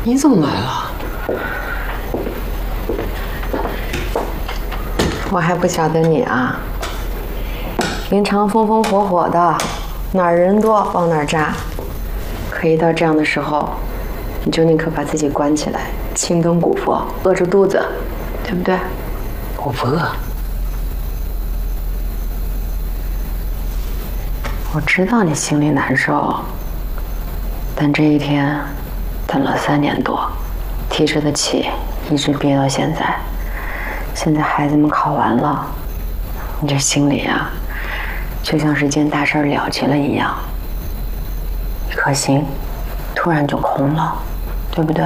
你怎么来了？ 我还不晓得你啊。平常风风火火的，哪儿人多往哪儿扎。可一到这样的时候，你就宁可把自己关起来，青灯古佛，饿着肚子，对不对？ 我不饿。 我知道你心里难受，但这一天等了3年多，提着的气一直憋到现在。现在孩子们考完了，你这心里啊，就像是件大事了结了一样，一颗心突然就空了，对不对？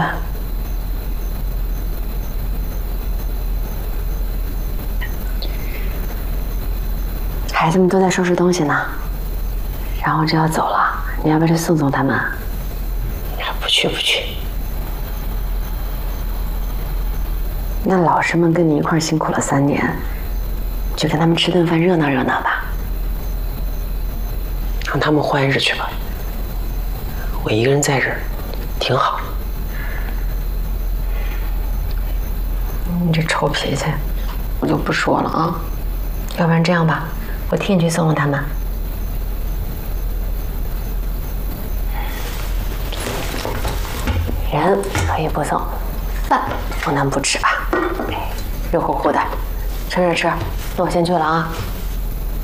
孩子们都在收拾东西呢，然后就要走了，你要不要去送送他们？ 不去不去。 那老师们跟你一块辛苦了3年，去跟他们吃顿饭热闹热闹吧。 让他们欢日去吧，我一个人在这儿挺好。 你这臭脾气，我就不说了啊。要不然这样吧，我替你去送送他们。人可以不送，饭不能不吃吧？热乎乎的，趁热吃。那我先去了啊。